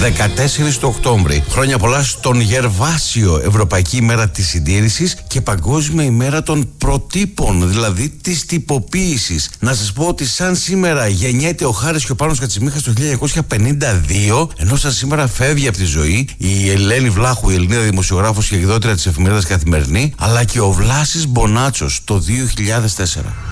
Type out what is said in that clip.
14 του Οκτώβρη. Χρόνια πολλά στον Γερβάσιο, Ευρωπαϊκή ημέρα της συντήρησης και Παγκόσμια ημέρα των προτύπων, δηλαδή της τυποποίησης. Να σας πω ότι σαν σήμερα γεννιέται ο Χάρης και ο Πάνος Κατσιμίχας το 1952, ενώ σαν σήμερα φεύγει από τη ζωή η Ελένη Βλάχου, η Ελληνίδα δημοσιογράφος και εκδότρια της εφημερίδας Καθημερινή, αλλά και ο Βλάσης Μπονάτσος το 2004.